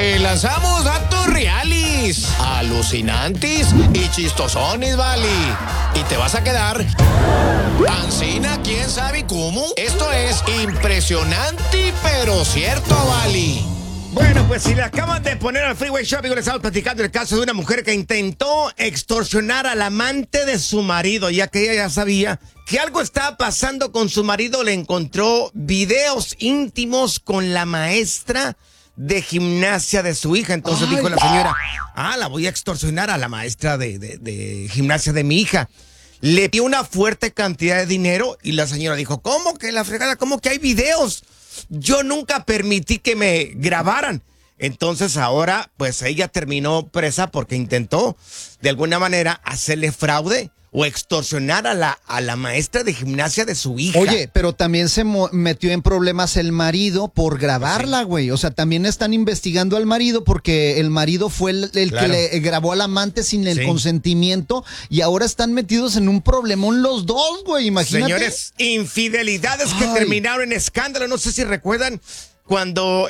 Te lanzamos datos reales, alucinantes y chistosones, vale. Y te vas a quedar ancina, quién sabe cómo. Esto es impresionante, pero cierto, vale. Bueno, pues si le acaban de poner al Freeway Shopping, le estamos platicando el caso de una mujer que intentó extorsionar al amante de su marido, ya que ella ya sabía que algo estaba pasando con su marido. Le encontró videos íntimos con la maestra de gimnasia de su hija. Entonces dijo la señora, la voy a extorsionar a la maestra de gimnasia de mi hija. Le pidió una fuerte cantidad de dinero y la señora dijo, ¿cómo que la fregada? ¿Cómo que hay videos? Yo nunca permití que me grabaran. Entonces ahora pues ella terminó presa porque intentó de alguna manera hacerle fraude o extorsionar a la maestra de gimnasia de su hija. Oye, pero también se metió en problemas el marido por grabarla, güey. O sea, también están investigando al marido porque el marido fue el que le grabó al amante sin el consentimiento y ahora están metidos en un problemón los dos, güey. Imagínate. Señores, infidelidades que terminaron en escándalo. No sé si recuerdan cuando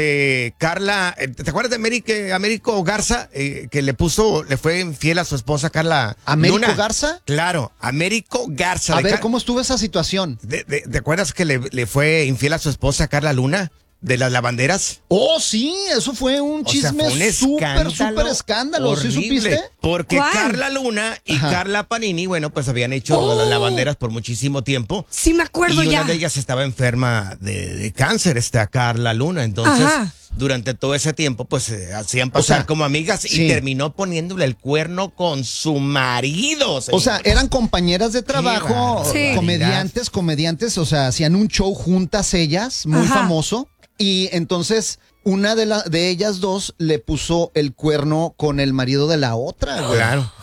Carla, ¿te acuerdas de Américo Garza? Que le fue infiel a su esposa Carla ¿Américo Luna. Garza? Claro, Américo Garza. A ver, ¿cómo estuvo esa situación? ¿Te acuerdas que le fue infiel a su esposa Carla Luna? De las lavanderas. Oh, sí, eso fue un chisme súper escándalo. Horrible, ¿Sí supiste? Porque ¿Cuál? Carla Luna y Carla Panini, bueno, pues habían hecho las lavanderas por muchísimo tiempo. Sí, me acuerdo y ya. una de ellas estaba enferma de cáncer, Carla Luna. Entonces, durante todo ese tiempo, pues hacían pasar como amigas y terminó poniéndole el cuerno con su marido. O sea, eran compañeras de trabajo, comediantes, o sea, hacían un show juntas ellas, muy famoso. Y entonces una de ellas dos le puso el cuerno con el marido de la otra, güey. Claro.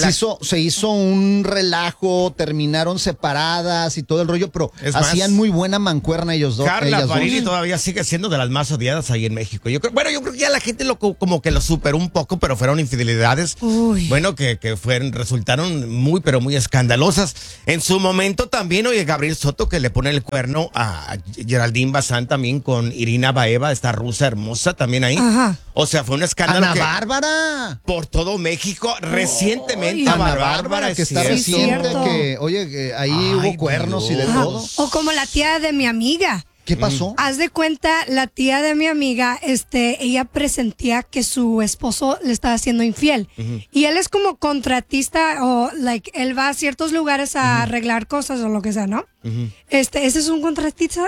Se hizo un relajo, terminaron separadas y todo el rollo, pero hacían muy buena mancuerna ellos dos. Carla Panini todavía sigue siendo de las más odiadas ahí en México. Yo creo que ya la gente como que lo superó un poco, pero fueron infidelidades. Bueno, que resultaron muy, pero muy escandalosas. En su momento también, oye, Gabriel Soto, que le pone el cuerno a Geraldine Bazán también con Irina Baeva, esta rusa hermosa también ahí. O sea, fue un escándalo. Ana Bárbara. Por todo México, recientemente. Ana Bárbara, que está reciente, que ahí hubo cuernos y de todo. O como la tía de mi amiga. ¿Qué pasó? Haz de cuenta, la tía de mi amiga, ella presentía que su esposo le estaba haciendo infiel. Y él es como contratista o, él va a ciertos lugares a arreglar cosas o lo que sea, ¿no? ¿Ese es un contratista?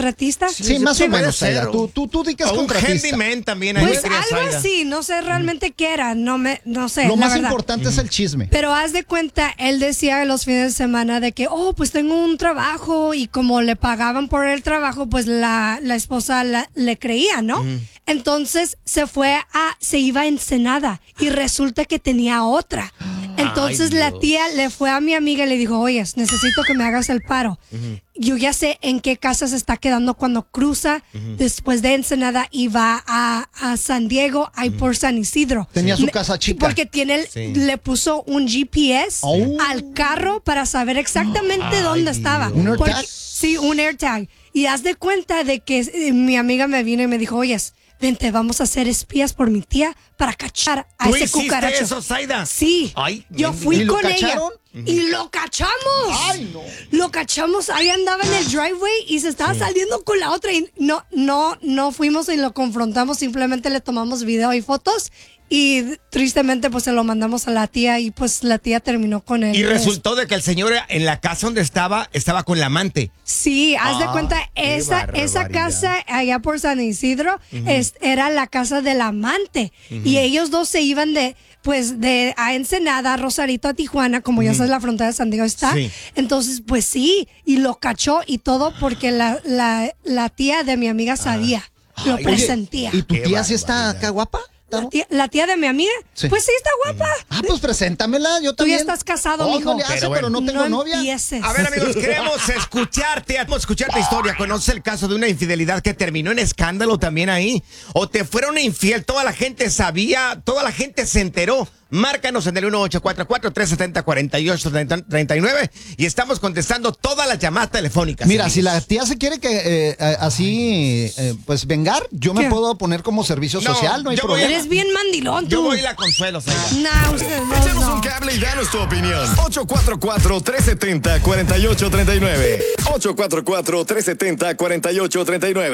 Sí, más o menos, Zaida. Tú di que es contratista. Un handyman también. Pues algo así, no sé realmente qué era, no sé. Lo más importante es el chisme. Pero haz de cuenta, él decía los fines de semana de que, pues tengo un trabajo y como le pagaban por el trabajo, pues la esposa le creía, ¿no? Entonces se iba a Ensenada y resulta que tenía otra. Entonces la tía le fue a mi amiga y le dijo, oye, necesito que me hagas el paro. Yo ya sé en qué casa se está quedando cuando cruza después de Ensenada y va a San Diego, ahí por San Isidro. Tenía su casa chica. Porque le puso un GPS al carro para saber exactamente dónde estaba. ¿Un AirTag? Sí, un AirTag. Y haz de cuenta de que mi amiga me vino y me dijo, oye, vente, vamos a hacer espías por mi tía para cachar a ese cucaracho. ¿Tú hiciste eso, Zaida? Sí, yo fui con ella. Y lo cachamos. Ay, no. Lo cachamos, ahí andaba en el driveway y se estaba saliendo con la otra. Y no fuimos y lo confrontamos, simplemente le tomamos video y fotos. Y tristemente pues se lo mandamos a la tía y pues la tía terminó con él. Y resultó de que el señor en la casa donde estaba con la amante. Sí, haz de cuenta, esa casa allá por San Isidro era la casa del amante. Y ellos dos se iban de a Ensenada, a Rosarito, a Tijuana, como ya sabes, la frontera de San Diego está. Sí. Entonces, pues sí, y lo cachó y todo porque la tía de mi amiga sabía, lo presentía. ¿Y tu tía sí está acá guapa? ¿La tía de mi amiga? Sí. Pues sí, está guapa. Pues preséntamela, yo también. Tú ya estás casado, mijo. No le hace, pero no tengo novia. Empieces. A ver, amigos, queremos escucharte historia. ¿Conoces el caso de una infidelidad que terminó en escándalo también ahí? ¿O te fueron infiel? Toda la gente sabía, toda la gente se enteró. Márcanos en el 1844-370-4839 y estamos contestando todas las llamadas telefónicas. Mira, amigos. si la tía se quiere que pues vengar, yo me puedo poner como servicio social, no hay problema. Eres bien mandilón, tú. Yo voy y la consuelo, señor. No, usted no. Échanos un cable y danos tu opinión. 844-370-4839. 844-370-4839.